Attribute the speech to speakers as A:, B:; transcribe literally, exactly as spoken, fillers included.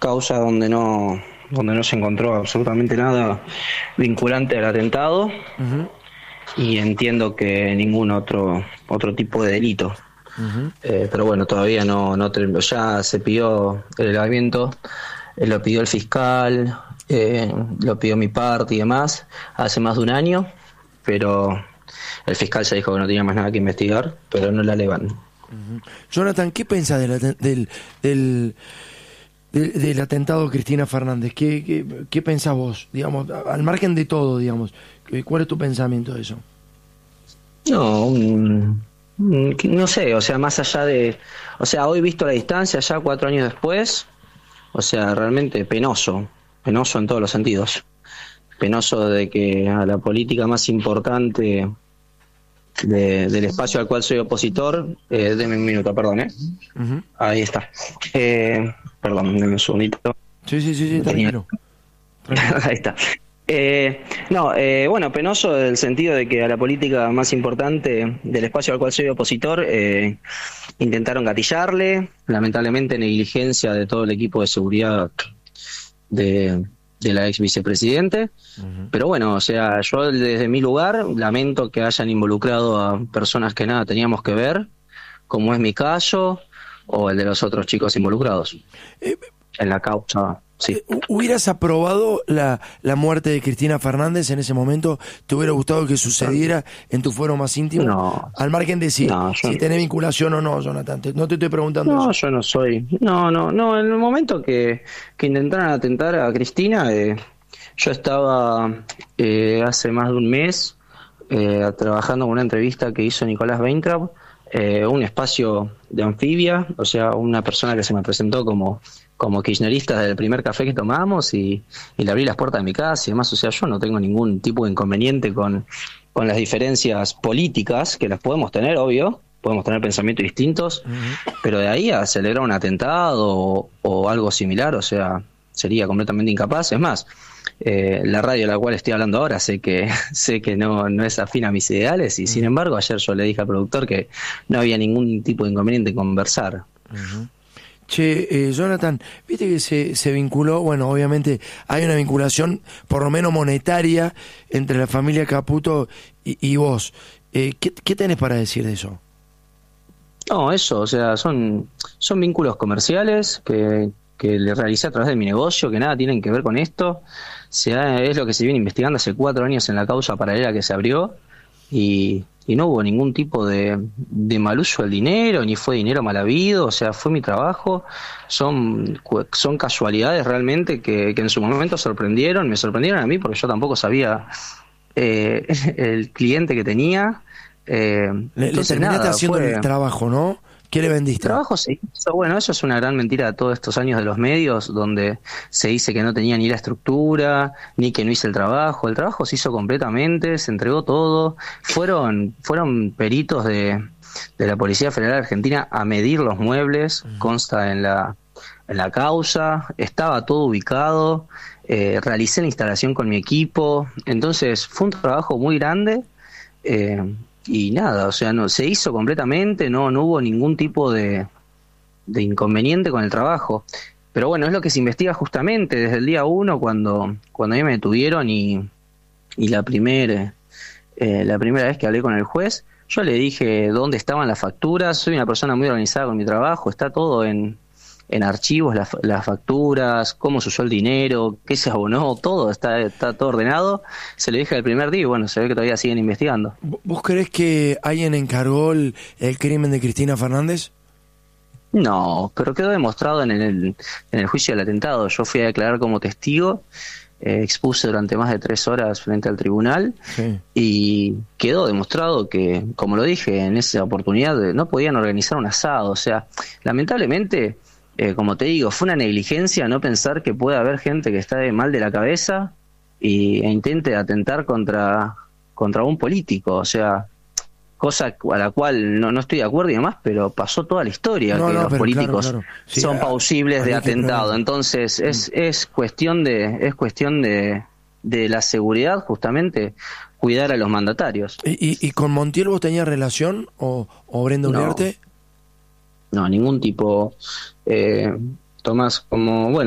A: causa donde no, donde no se encontró absolutamente nada vinculante al atentado. Uh-huh. Y entiendo que ningún otro otro tipo de delito. Uh-huh. Eh, pero bueno, todavía no, no ya se pidió el elevamiento, eh, lo pidió el fiscal, eh, lo pidió mi parte y demás, hace más de un año, pero el fiscal ya dijo que no tenía más nada que investigar, pero no la elevan.
B: Uh-huh. Jonathan, ¿qué pensás del, del, del, del, del atentado de Cristina Fernández? ¿Qué, qué, qué pensás vos, digamos, al margen de todo, digamos? ¿Cuál es tu pensamiento de eso?
A: No, um, no sé, o sea, más allá de... O sea, hoy visto la distancia, ya cuatro años después, o sea, realmente penoso, penoso en todos los sentidos. Penoso de que a la política más importante de, del espacio al cual soy opositor, eh, deme un minuto, perdón, ¿eh? Uh-huh. Ahí está. Eh, perdón, deme un segundito.
B: Sí, sí, sí, sí, tranquilo. tranquilo.
A: Ahí está. Eh, no, eh, bueno, penoso en el sentido de que a la política más importante del espacio al cual soy opositor eh, intentaron gatillarle, lamentablemente negligencia de todo el equipo de seguridad de, de la ex vicepresidente, uh-huh. Pero bueno, o sea, yo desde mi lugar lamento que hayan involucrado a personas que nada teníamos que ver, como es mi caso o el de los otros chicos involucrados eh, en la causa. Sí.
B: ¿Hubieras aprobado la, la muerte de Cristina Fernández en ese momento? ¿Te hubiera gustado que sucediera en tu fuero más íntimo?
A: No.
B: Al margen de si,
A: no,
B: si tenés vinculación o no, Jonathan. Te, no te estoy preguntando
A: no,
B: eso.
A: No, yo no soy. No, no, no. En el momento que, que intentaron atentar a Cristina, eh, yo estaba eh, hace más de un mes eh, trabajando con una entrevista que hizo Nicolás Weintraub, eh, un espacio de anfibia, o sea, una persona que se me presentó como... como kirchnerista del primer café que tomamos y, y le abrí las puertas de mi casa y demás. O sea, yo no tengo ningún tipo de inconveniente con, con las diferencias políticas, que las podemos tener, obvio, podemos tener pensamientos distintos, uh-huh. Pero de ahí a celebrar un atentado o, o algo similar, o sea, sería completamente incapaz. Es más, eh, la radio a la cual estoy hablando ahora sé que sé que no, no es afín a mis ideales y uh-huh. Sin embargo ayer yo le dije al productor que no había ningún tipo de inconveniente en conversar.
B: Uh-huh. Che, eh, Jonathan, viste que se, se vinculó, bueno, obviamente hay una vinculación por lo menos monetaria entre la familia Caputo y, y vos. Eh, ¿qué, ¿Qué tenés para decir de eso?
A: No, eso, o sea, son, son vínculos comerciales que, que le realicé a través de mi negocio, que nada tienen que ver con esto. O sea, es lo que se viene investigando hace cuatro años en la causa paralela que se abrió y... y no hubo ningún tipo de, de mal uso del dinero, ni fue dinero mal habido, o sea, fue mi trabajo. Son son casualidades realmente que, que en su momento sorprendieron, me sorprendieron a mí porque yo tampoco sabía eh, el cliente que tenía. Eh,
B: le, le terminaste nada, haciendo fue... el trabajo, ¿no? ¿Qué le vendiste?
A: Trabajo, sí. Eso, bueno, eso es una gran mentira de todos estos años de los medios, donde se dice que no tenía ni la estructura, ni que no hice el trabajo. El trabajo se hizo completamente, se entregó todo. Fueron fueron peritos de, de la Policía Federal Argentina a medir los muebles, uh-huh. Consta en la en la causa, estaba todo ubicado, eh, realicé la instalación con mi equipo. Entonces fue un trabajo muy grande. Eh, Y nada, o sea, no se hizo completamente, no no hubo ningún tipo de, de inconveniente con el trabajo. Pero bueno, es lo que se investiga justamente desde el día uno, cuando cuando a mí me detuvieron y, y la, primer, eh, la primera vez que hablé con el juez, yo le dije dónde estaban las facturas. Soy una persona muy organizada con mi trabajo, está todo en, en archivos, las, las facturas, cómo se usó el dinero, qué se abonó, todo está está todo ordenado. Se lo dije el primer día y bueno, se ve que todavía siguen investigando.
B: ¿Vos creés que alguien encargó el, el crimen de Cristina Fernández?
A: No, pero quedó demostrado en el, en el juicio del atentado. Yo fui a declarar como testigo, eh, expuse durante más de tres horas frente al tribunal, sí. Y quedó demostrado que, como lo dije en esa oportunidad, no podían organizar un asado. O sea, lamentablemente... Eh, como te digo, fue una negligencia no pensar que puede haber gente que está de mal de la cabeza y, e intente atentar contra contra un político, o sea, cosa a la cual no, no estoy de acuerdo y demás, pero pasó toda la historia, no, que no, los políticos claro, claro. Sí, son plausibles de atentado, entonces es es cuestión de es cuestión de de la seguridad, justamente cuidar a los mandatarios.
B: ¿Y, y, y con Montiel vos tenías relación o, o Brenda Uriarte?
A: No, no, ningún tipo. Eh, Tomás, como, bueno,